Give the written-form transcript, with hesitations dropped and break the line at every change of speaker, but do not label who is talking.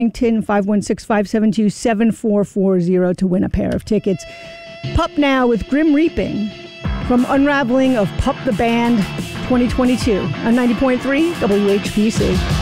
Washington, 516-572-7440 to win a pair of tickets. Pup Now with Grim Reaping from Unraveling of Pup the Band 2022 on 90.3 WHPC.